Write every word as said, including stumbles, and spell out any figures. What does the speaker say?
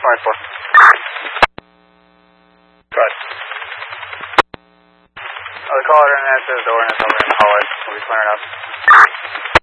twenty-four. Go ahead. Oh, the caller didn't answer the door and it's over in the hallway. We'll be clearing up.